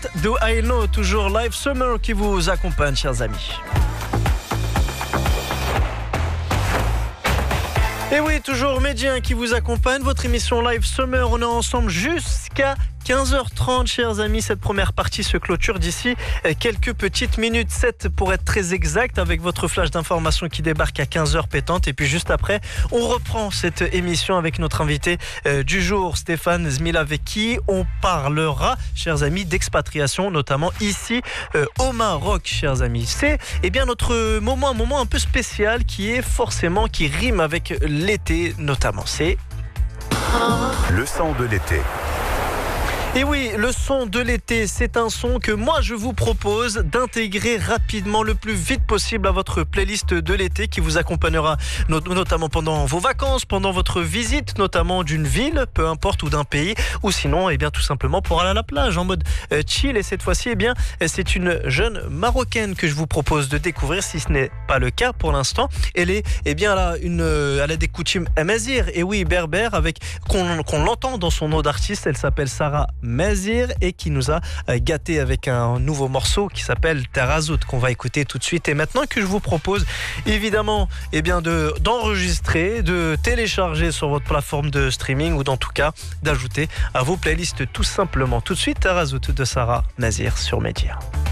Do I Know, toujours Live Summer qui vous accompagne, chers amis. Et oui, toujours Médien qui vous accompagne, votre émission Live Summer, on est ensemble jusqu'à 15h30, chers amis. Cette première partie se clôture d'ici quelques petites minutes, 7 pour être très exact, avec votre flash d'information qui débarque à 15h pétante. Et puis juste après, on reprend cette émission avec notre invité du jour, Stéphane Zmilavecki. On parlera, chers amis, d'expatriation, notamment ici au Maroc, chers amis. C'est bien notre moment, un moment un peu spécial qui rime avec l'été notamment. C'est le son de l'été. Et oui, le son de l'été, c'est un son que moi je vous propose d'intégrer rapidement, le plus vite possible à votre playlist de l'été qui vous accompagnera notamment pendant vos vacances, pendant votre visite notamment d'une ville, peu importe, ou d'un pays, ou sinon tout simplement pour aller à la plage en mode chill. Et cette fois-ci, c'est une jeune Marocaine que je vous propose de découvrir, si ce n'est pas le cas pour l'instant. Elle est elle a des coutumes amazigh, et oui, berbère, avec qu'on l'entend dans son nom d'artiste. Elle s'appelle Sarah Mazir et qui nous a gâté avec un nouveau morceau qui s'appelle Tarazout, qu'on va écouter tout de suite. Et maintenant que je vous propose évidemment d'enregistrer, de télécharger sur votre plateforme de streaming, ou dans tout cas d'ajouter à vos playlists tout simplement. Tout de suite, Tarazout de Sarah Mazir sur Média.